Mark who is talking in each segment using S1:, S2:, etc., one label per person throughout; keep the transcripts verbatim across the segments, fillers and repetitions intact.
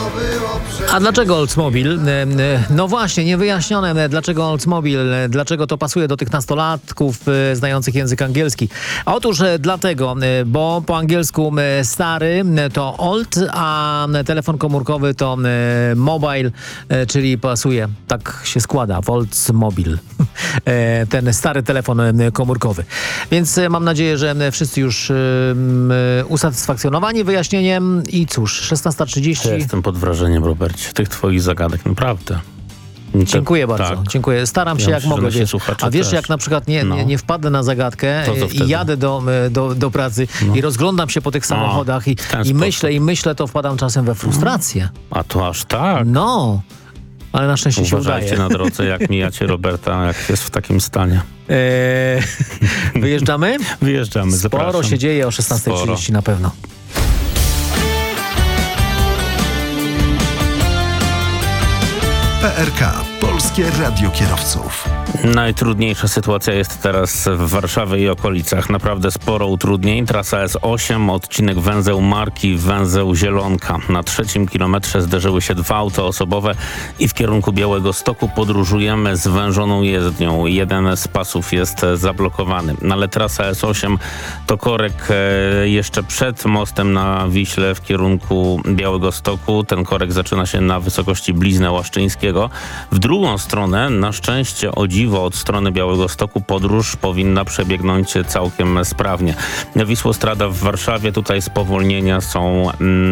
S1: A dlaczego Oldsmobile? No właśnie, niewyjaśnione, dlaczego Oldsmobile, dlaczego to pasuje do tych nastolatków znających język angielski. Otóż dlatego, bo po angielsku stary to old, a telefon komórkowy to mobile, czyli pasuje, tak się składa, w Oldsmobile. Ten stary telefon komórkowy. Więc mam nadzieję, że wszyscy już usatysfakcjonowani wyjaśnieniem i cóż, szesnasta trzydzieści.
S2: Ja jestem pod wrażeniem, Robercie, tych twoich zagadek, naprawdę.
S1: Dziękuję bardzo,
S2: tak.
S1: dziękuję. Staram się
S2: Ja
S1: jak
S2: myślę,
S1: mogę,
S2: że
S1: wiesz. A wiesz,
S2: też.
S1: jak na przykład nie,
S2: No.
S1: nie, nie wpadnę na zagadkę
S2: To co
S1: i
S2: wtedy?
S1: jadę do, do, do pracy
S2: No.
S1: i rozglądam się po tych samochodach i,
S2: ten
S1: i
S2: sposób.
S1: myślę, i myślę, to wpadam czasem we frustrację.
S2: A to aż tak?
S1: No, ale na szczęście się
S2: Uważajcie
S1: udaje.
S2: na drodze, jak mijacie Roberta, jak jest w takim stanie.
S1: Eee, wyjeżdżamy?
S2: Wyjeżdżamy,
S1: Sporo
S2: zapraszam.
S1: się dzieje o szesnasta trzydzieści na pewno.
S3: P R K. Polskie Radio Kierowców.
S2: Najtrudniejsza sytuacja jest teraz w Warszawie i okolicach. Naprawdę sporo utrudnień. Trasa S osiem, odcinek węzeł Marki, węzeł Zielonka. Na trzecim kilometrze zderzyły się dwa auta osobowe i w kierunku Białegostoku podróżujemy zwężoną jezdnią. Jeden z pasów jest zablokowany. Ale trasa S osiem to korek jeszcze przed mostem na Wiśle w kierunku Białegostoku. Ten korek zaczyna się na wysokości Blizna Łaszczyńskiego. W drugą stronę, na szczęście o dziwo od strony Białegostoku, podróż powinna przebiegnąć całkiem sprawnie. Wisłostrada w Warszawie, tutaj spowolnienia są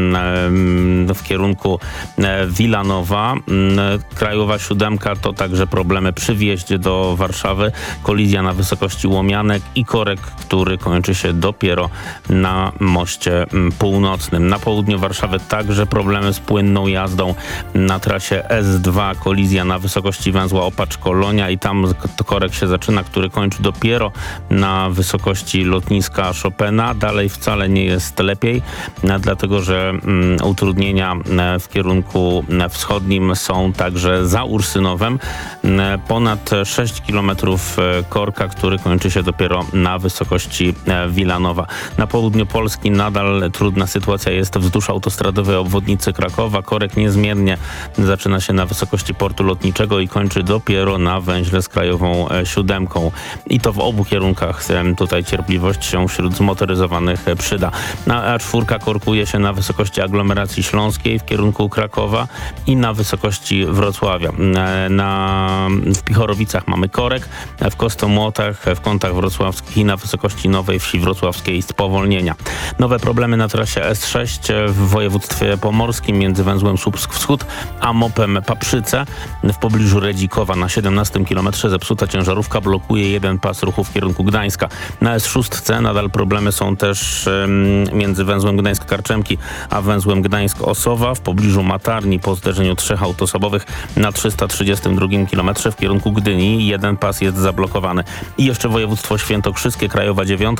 S2: mm, w kierunku Wilanowa. Krajowa siódemka to także problemy przy wjeździe do Warszawy, kolizja na wysokości Łomianek i korek, który kończy się dopiero na moście północnym. Na południu Warszawy także problemy z płynną jazdą na trasie S dwa, kolizja na wysokości węzła Opacz-Kolonia i tam korek się zaczyna, który kończy dopiero na wysokości lotniska Chopina. Dalej wcale nie jest lepiej, dlatego że mm, utrudnienia w kierunku wschodnim są także za Ursynowem. Ponad sześć kilometrów korka, który kończy się dopiero na wysokości Wilanowa. Na południu Polski nadal trudna sytuacja jest wzdłuż autostradowej obwodnicy Krakowa. Korek niezmiennie zaczyna się na wysokości portu lotniczego i kończy dopiero na węźle z krajową siódemką. I to w obu kierunkach tutaj cierpliwość się wśród zmotoryzowanych przyda. Na A cztery korkuje się na wysokości aglomeracji śląskiej w kierunku Krakowa i na wysokości Wrocławia. Na, w Pichorowicach mamy korek, w Kostomłotach, w Kątach Wrocławskich i na wysokości Nowej Wsi Wrocławskiej spowolnienia. Nowe problemy na trasie S sześć w województwie pomorskim między węzłem Słupsk-Wschód a mopem Paprzyce. W pobliżu Redzikowa na siedemnastym kilometrze zepsuta ciężarówka blokuje jeden pas ruchu w kierunku Gdańska. Na S sześć nadal problemy są też um, między węzłem Gdańsk-Karczemki a węzłem Gdańsk-Osowa. W pobliżu Matarni po zderzeniu trzech aut osobowych na trzysta trzydziestym drugim kilometrze w kierunku Gdyni jeden pas jest zablokowany. I jeszcze województwo świętokrzyskie, krajowa dziewiątka.